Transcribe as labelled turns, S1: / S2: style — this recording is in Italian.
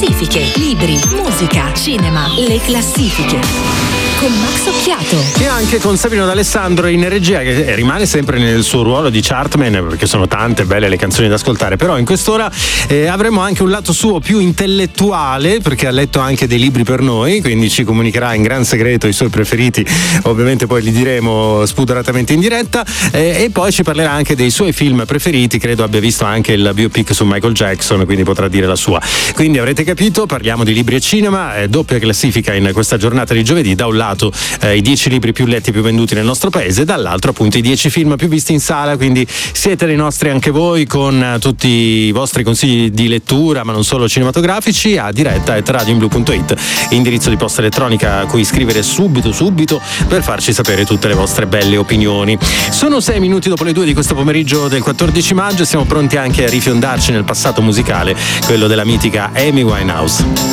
S1: Classifiche, libri, musica, cinema, le classifiche con Max Occhiato
S2: e anche con Sabino D'Alessandro in regia, che rimane sempre nel suo ruolo di chartman, perché sono tante belle le canzoni da ascoltare, però in quest'ora avremo anche un lato suo più intellettuale, perché ha letto anche dei libri per noi, quindi ci comunicherà in gran segreto i suoi preferiti, ovviamente poi li diremo spudoratamente in diretta, e poi ci parlerà anche dei suoi film preferiti. Credo abbia visto anche il biopic su Michael Jackson, quindi potrà dire la sua. Quindi avrete capito, parliamo di libri e cinema, doppia classifica in questa giornata di giovedì. Da un lato i 10 libri più letti e più venduti nel nostro paese, dall'altro appunto i 10 film più visti in sala, quindi siete dei nostri anche voi, con tutti i vostri consigli di lettura, ma non solo cinematografici, a diretta@radioinblu.it, indirizzo di posta elettronica a cui scrivere subito per farci sapere tutte le vostre belle opinioni. Sono 6 minuti dopo le 2 di questo pomeriggio del 14 maggio e siamo pronti anche a rifiondarci nel passato musicale, quello della mitica Amy Winehouse.